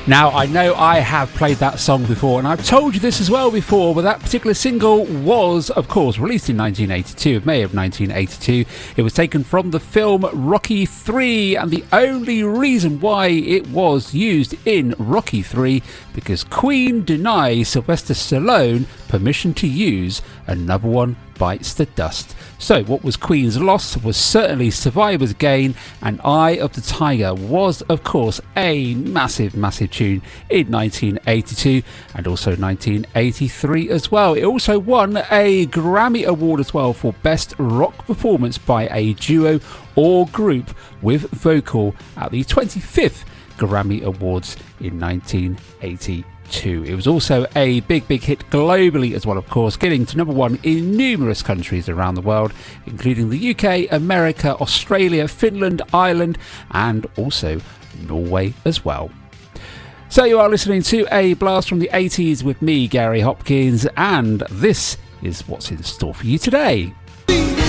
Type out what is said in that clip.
Now, I know I have played that song before, and I've told you this as well before, but that particular single was, of course, released in 1982, May of 1982. It was taken from the film Rocky III, and the only reason why it was used in Rocky III, because Queen denied Sylvester Stallone permission to use Another One Bites the Dust. So what was Queen's loss was certainly Survivor's gain, and Eye of the Tiger was, of course, a massive tune in 1982 and also 1983 as well. It also won a Grammy Award as well for Best Rock Performance by a Duo or Group with Vocal at the 25th Grammy Awards in 1982. It was also a big hit globally as well, of course, getting to number one in numerous countries around the world, including the UK, America, Australia, Finland, Ireland, and also Norway as well. So you are listening to a blast from the 80s with me, Gary Hopkins, and this is what's in store for you today.